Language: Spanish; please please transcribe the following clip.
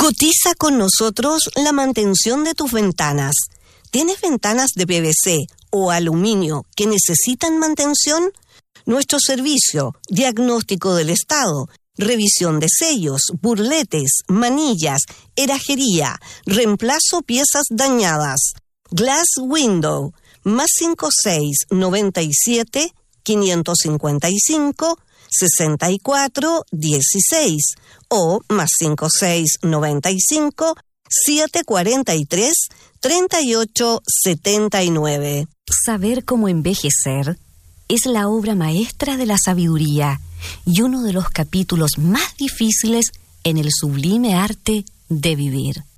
Cotiza con nosotros la mantención de tus ventanas. ¿Tienes ventanas de PVC o aluminio que necesitan mantención? Nuestro servicio, diagnóstico del estado, revisión de sellos, burletes, manillas, herrajería, reemplazo piezas dañadas. Glass Window, más 5697 555 6416 o más 5695 743 3879. Saber cómo envejecer es la obra maestra de la sabiduría y uno de los capítulos más difíciles en el sublime arte de vivir.